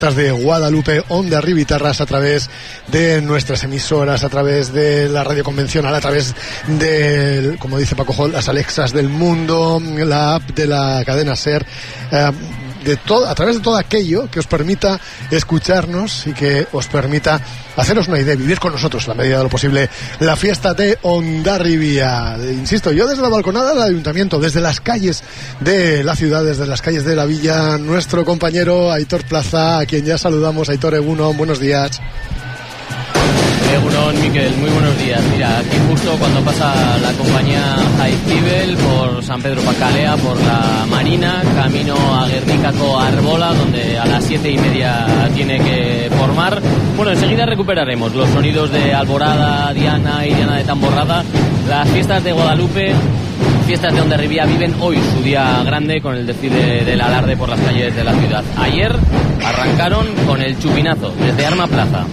de Guadalupe, Hondarribia, a través de nuestras emisoras, a través de la radio convencional, a través de, como dice Paco Hall, las Alexas del mundo, la app de la cadena SER, a través de todo aquello que os permita escucharnos y que os permita haceros una idea, vivir con nosotros, a la medida de lo posible, la fiesta de Hondarribia. Insisto, yo desde la balconada del ayuntamiento, desde las calles de la ciudad, desde las calles de la villa, nuestro compañero Aitor Plaza, a quien ya saludamos. Aitor, Egunon, buenos días. Egunon, Miquel, muy buenos días. Mira, aquí justo cuando pasa la compañía Jaizkibel por San Pedro Pacalea, por la Marina, camino a Gernikako Arbola, donde a las 7:30 tiene que formar. Bueno, enseguida recuperaremos los sonidos de Alborada, Diana y Diana de Tamborrada. Las fiestas de Guadalupe, fiestas de Hondarribia, viven hoy su día grande con el desfile del alarde por las calles de la ciudad. Ayer arrancaron con el chupinazo desde Arma Plaza.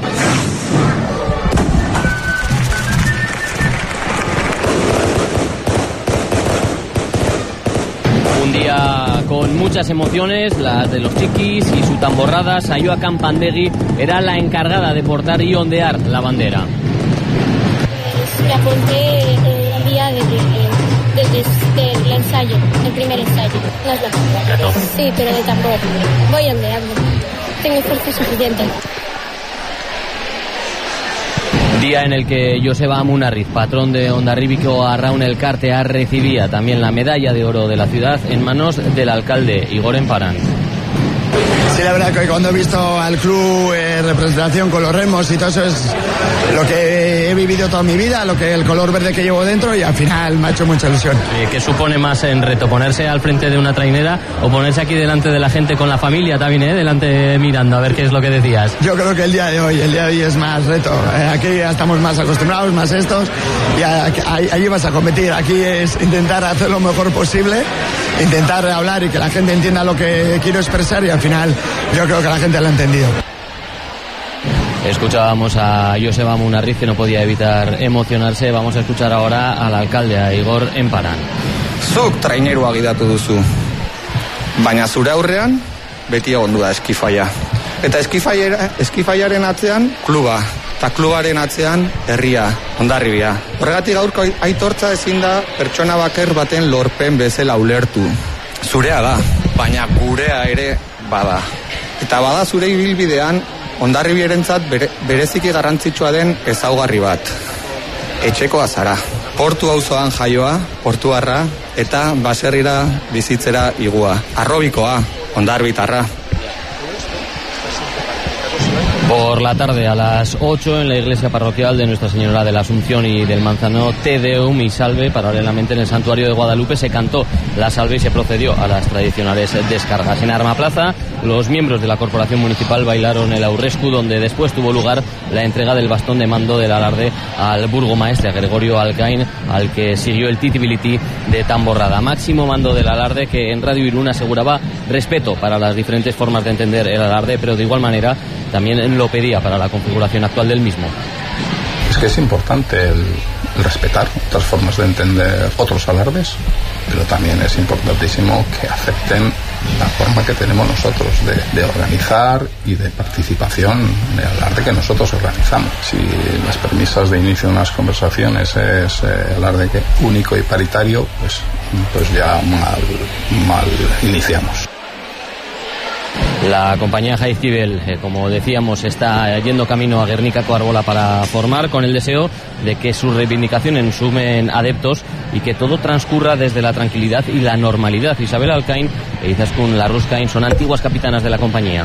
Un día con muchas emociones, las de los chiquis y su tamborrada. Sayoa Campandegui era la encargada de portar y ondear la bandera. La apunté el día del ensayo, el primer ensayo. Sí, pero de tambor. Voy ondeando. Tengo fuerza suficiente. Día en el que Joseba Amunarriz, patrón de Hondarribiko Arraun Elkartea, recibía también la medalla de oro de la ciudad en manos del alcalde Igor Emparán. Sí, la verdad que cuando he visto al club en representación con los remos y todo eso es lo que he vivido toda mi vida, el color verde que llevo dentro, y al final me ha hecho mucha ilusión. ¿Qué supone más en reto? ¿Ponerse al frente de una trainera o ponerse aquí delante de la gente con la familia también, delante mirando a ver qué es lo que decías? Yo creo que el día de hoy es más reto. Aquí ya estamos más acostumbrados, más estos, y allí vas a competir. Aquí es intentar hacer lo mejor posible, intentar hablar y que la gente entienda lo que quiero expresar, y al final yo creo que la gente lo ha entendido. Escuchábamos a Joseba Amunarriz, que no podía evitar emocionarse. Vamos a escuchar ahora al alcalde, a Igor Emparán. Zuk trainerua gidatu duzu, baina zure aurrean beti egondu da eskifaia. Eta eskifaiaren atzean kluba, eta klubaren atzean herria, Hondarribia. Horregatik gaurko aitortza ezin da pertsona baker baten lorpen bezala ulertu. Zurea da, baina gurea ere bada. Eta bada zure ibilbidean Hondarribierentzat bereziki garrantzitsua den ezaugarri bat. Etxekoa zara. Portu auzoan jaioa, portuarra, eta baserrira bizitzera igua. Arrobikoa, hondarbitarra. Por la tarde, a las 8, en la iglesia parroquial de Nuestra Señora de la Asunción y del Manzano, Te Deum y Salve. Paralelamente, en el santuario de Guadalupe se cantó la salve y se procedió a las tradicionales descargas. En Arma Plaza, los miembros de la corporación municipal bailaron el aurrescu, donde después tuvo lugar la entrega del bastón de mando del alarde al burgomaestre, a Gregorio Alcaín, al que siguió el titibilití de Tamborrada. Máximo mando del alarde, que en Radio Irún aseguraba respeto para las diferentes formas de entender el alarde, pero de igual manera también lo pedía para la configuración actual del mismo. Es que es importante el respetar otras formas de entender otros alardes, pero también es importantísimo que acepten la forma que tenemos nosotros de organizar y de participación en el alarde que nosotros organizamos. Si las premisas de inicio de unas conversaciones es alarde único y paritario, pues ya mal iniciamos. La compañía Jaizkibel, como decíamos, está yendo camino a Gernikako Arbola para formar, con el deseo de que sus reivindicaciones sumen adeptos y que todo transcurra desde la tranquilidad y la normalidad. Isabel Alcaín e Izaskun Larruzcain son antiguas capitanas de la compañía.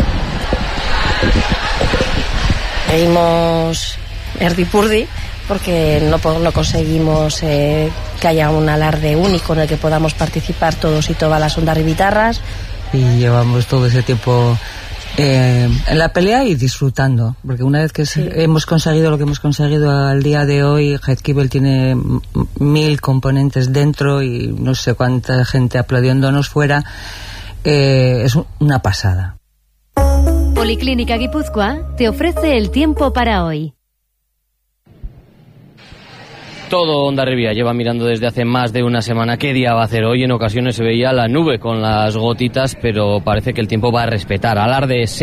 Pedimos erdipurdi porque no conseguimos que haya un alarde único en el que podamos participar todos y todas las hondarribitarras. Y llevamos todo ese tiempo en la pelea y disfrutando, porque una vez que hemos conseguido lo que hemos conseguido al día de hoy, Jaizkibel tiene 1000 componentes dentro y no sé cuánta gente aplaudiéndonos fuera, es una pasada. Policlínica Guipúzcoa te ofrece el tiempo para hoy. Todo Hondarribia lleva mirando desde hace más de una semana qué día va a hacer hoy. En ocasiones se veía la nube con las gotitas, pero parece que el tiempo va a respetar. Alarde